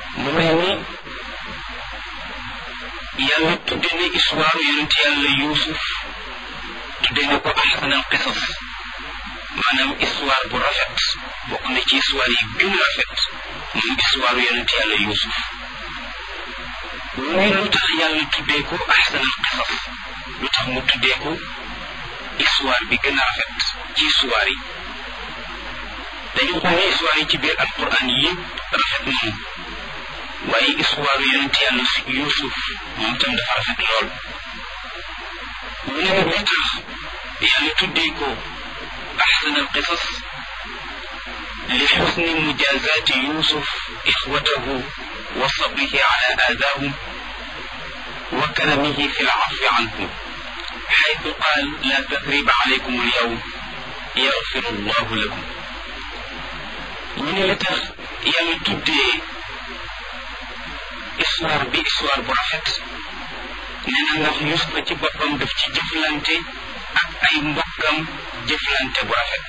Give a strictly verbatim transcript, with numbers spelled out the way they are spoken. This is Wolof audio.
mu mel ni yàlla tudde na histoire yonent yàlla Yuusuf tudde na ko ahsanal qisas maanaam histoire bu rafet bokk na ci histoire yi gën a rafet moom histoire yonent yàlla Yuusuf muy lu tax yàlla tuddee ko ahsanal qisas lu tax mu tuddee ko histoire bi gën a rafet ci histoire yi dañu xool ne histoire yi ci biir alquran yëpp rafet nañu waaye histoire yonent yàlla Yuusuf moom tam dafa rafet lool mu ne nag li tax yàlla tuddee ko ahsanal qisas li xusni mujazaati Yuusuf ixwatahu wa sabrihi ala aadaahum wa karamihi fi lcafi anhum xaytu qaal laa tasriba alaykum alyawm yaxfiru allahu lakum ñu ne la tax yàlla tuddee histoire bi histoire bu rafet nee na ndax Yuusufa ci boppam daf ci jëflante ak ay mbokkam jëflante bu rafet